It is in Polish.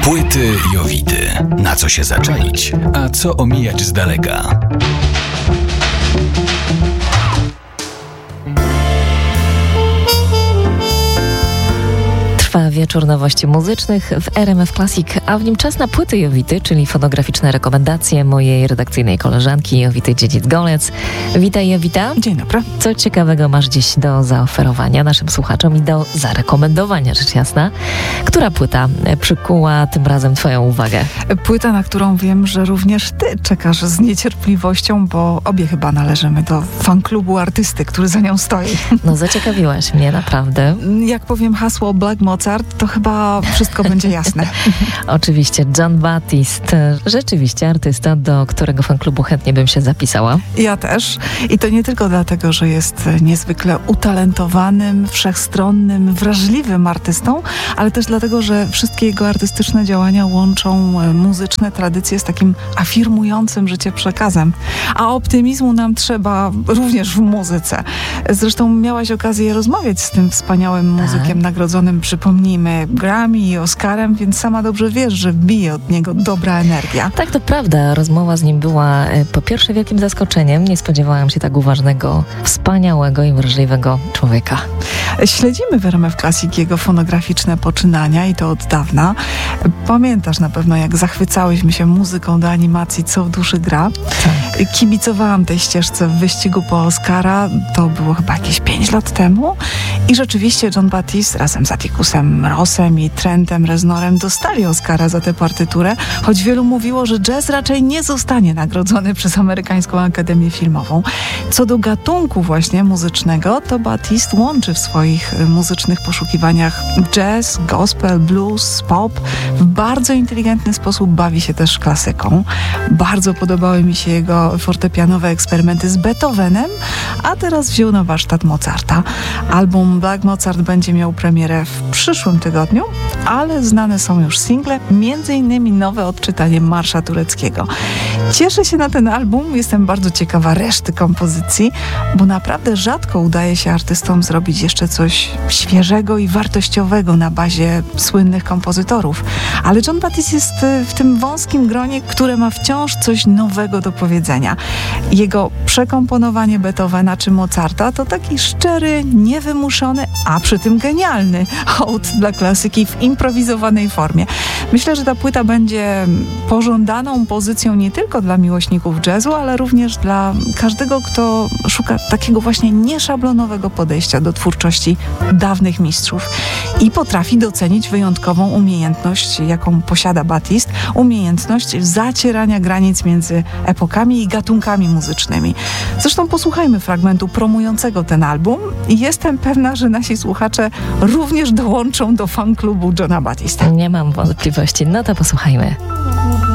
Płyty Jowity. Na co się zaczaić, a co omijać z daleka? Trwa wieczór nowości muzycznych w RMF Classic, a w nim czas na płyty Jowity, czyli fonograficzne rekomendacje mojej redakcyjnej koleżanki Jowity Dziedzic-Golec. Witaj, Jowita. Dzień dobry. Co ciekawego masz dziś do zaoferowania naszym słuchaczom i do zarekomendowania, rzecz jasna? Która płyta przykuła tym razem twoją uwagę? Płyta, na którą wiem, że również ty czekasz z niecierpliwością, bo obie chyba należymy do fanklubu artysty, który za nią stoi. No, zaciekawiłaś mnie, naprawdę. Jak powiem hasło Black Mozart, to chyba wszystko będzie jasne. Oczywiście, Jon Batiste. Rzeczywiście artysta, do którego fanklubu chętnie bym się zapisała. Ja też. I to nie tylko dlatego, że jest niezwykle utalentowanym, wszechstronnym, wrażliwym artystą, ale też dlatego, że wszystkie jego artystyczne działania łączą muzyczne tradycje z takim afirmującym życie przekazem. A optymizmu nam trzeba również w muzyce. Zresztą miałaś okazję rozmawiać z tym wspaniałym muzykiem nagrodzonym, przypomnijmy, Grammy i Oscarem, więc sama dobrze wiesz, że bije od niego dobra energia. Tak, to prawda. Rozmowa z nim była po pierwsze wielkim zaskoczeniem. Nie spodziewałam się tak uważnego, wspaniałego i wrażliwego człowieka. Śledzimy w RMF Classic jego fonograficzne poczynania i to od dawna. Pamiętasz na pewno, jak zachwycałyśmy się muzyką do animacji Co w duszy gra. Tak. Kibicowałam tej ścieżce w wyścigu po Oscara. To było chyba jakieś 5 lat temu. I rzeczywiście Jon Batiste razem z Atticusem Rossem i Trentem Reznorem dostali Oscara za tę partyturę, choć wielu mówiło, że jazz raczej nie zostanie nagrodzony przez Amerykańską Akademię Filmową. Co do gatunku właśnie muzycznego, to Batiste łączy w swoich muzycznych poszukiwaniach jazz, gospel, blues, pop. W bardzo inteligentny sposób bawi się też klasyką. Bardzo podobały mi się jego fortepianowe eksperymenty z Beethovenem, a teraz wziął na warsztat Mozarta. Album Black Mozart będzie miał premierę w przyszłym tygodniu, ale znane są już single, m.in. nowe odczytanie Marsza Tureckiego. Cieszę się na ten album, jestem bardzo ciekawa reszty kompozycji, bo naprawdę rzadko udaje się artystom zrobić jeszcze coś świeżego i wartościowego na bazie słynnych kompozytorów. Ale Jon Batiste jest w tym wąskim gronie, które ma wciąż coś nowego do powiedzenia. Jego przekomponowanie Beethovena czy Mozarta to taki szczery, niewymuszony, a przy tym genialny hołd dla klasyki w improwizowanej formie. Myślę, że ta płyta będzie pożądaną pozycją nie tylko dla miłośników jazzu, ale również dla każdego, kto szuka takiego właśnie nieszablonowego podejścia do twórczości dawnych mistrzów i potrafi docenić wyjątkową umiejętność, jaką posiada Batiste, umiejętność zacierania granic między epokami i gatunkami muzycznymi. Zresztą posłuchajmy fragmentu promującego ten album i jestem pewna, że nasi słuchacze również dołączą do fanklubu Jona Batiste. Nie mam wątpliwości. No to posłuchajmy.